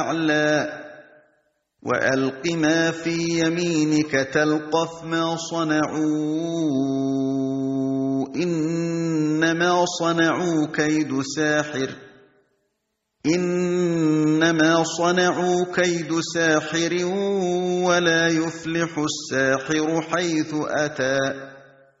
الأعلى وألق ما في يمينك تلقف ما صنعوا إنما صنعوا كيد ساحر ولا يفلح الساحر حيث أتى